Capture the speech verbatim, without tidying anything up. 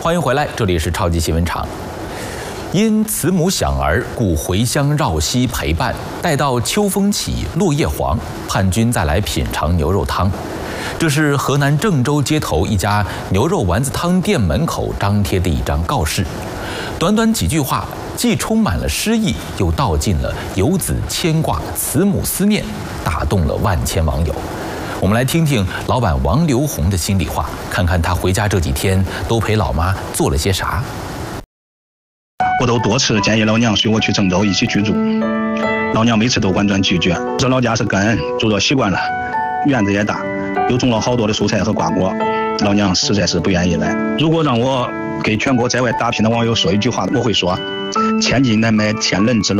欢迎回来，这里是超级新闻场。因慈母享儿，故回乡绕膝陪伴。待到秋风起，落叶黄，盼君再来品尝牛肉汤。这是河南郑州街头一家牛肉丸子汤店门口张贴的一张告示。短短几句话，既充满了诗意，又道尽了游子牵挂、慈母思念，打动了万千网友。我们来听听老板王刘红的心里话，看看他回家这几天都陪老妈做了些啥。 我都多次建议老娘随我去郑州一起居住，老娘每次都婉转拒绝。这老家是根，住着习惯了，院子也大，又种了好多的蔬菜和瓜果，老娘实在是不愿意来。如果让我给全国在外打拼的网友说一句话，我会说：千金难买千人之路。